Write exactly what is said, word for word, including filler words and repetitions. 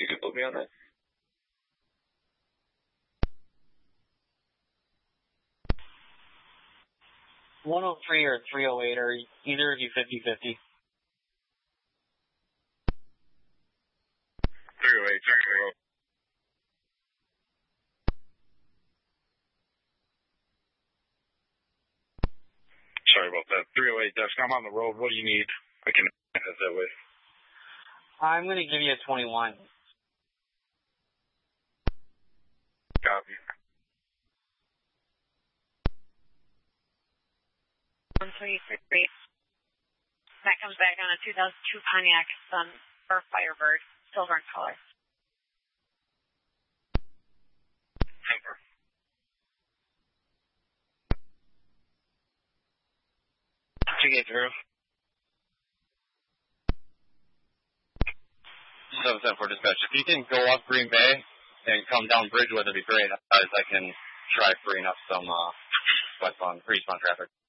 you could put me on that. one oh three or three oh eight, or either of you fifty-fifty. three oh eight, check the road. Sorry about that. three oh eight desk, I'm on the road. What do you need? I can head that way. I'm going to give you a twenty-one. Copy. one twenty-three. That comes back on a two thousand two Pontiac Sun or Firebird, silver in color. Silver. Did you get through? seven seven four dispatch. If you can go up Green Bay and come down Bridgewood, that'd be great. Otherwise, I can try freeing up some uh, westbound, eastbound traffic.